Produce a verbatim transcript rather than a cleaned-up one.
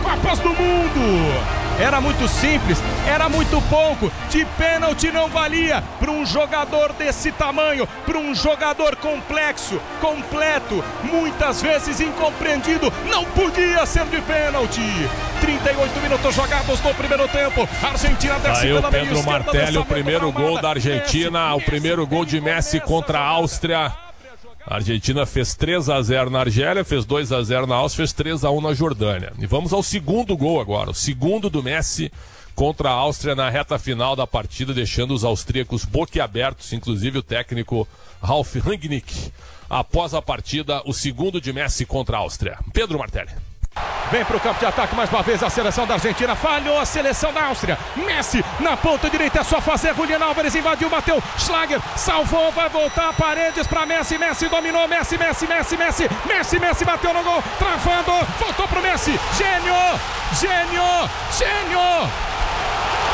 Copas do Mundo. Era muito simples, era muito pouco, de pênalti não valia para um jogador desse tamanho, para um jogador complexo, completo, muitas vezes incompreendido, não podia ser de pênalti. trinta e oito minutos jogados no primeiro tempo, a Argentina desce pela meia esquerda. Aí o Pedro Martelli, o primeiro gol da Argentina, o primeiro gol de Messi contra a Áustria. A Argentina fez três a zero na Argélia, fez dois a zero na Áustria, fez três a um na Jordânia. E vamos ao segundo gol agora, o segundo do Messi contra a Áustria na reta final da partida, deixando os austríacos boquiabertos, inclusive o técnico Ralf Rangnick. Após a partida, o segundo de Messi contra a Áustria. Pedro Martelli. Vem para o campo de ataque mais uma vez a seleção da Argentina. Falhou a seleção da Áustria. Messi na ponta direita, é só fazer. Julián Álvares invadiu, bateu. Schlager salvou, vai voltar. Paredes para Messi. Messi dominou. Messi, Messi, Messi, Messi. Messi, Messi bateu no gol. Travando. Voltou pro Messi. Gênio! Gênio! Gênio!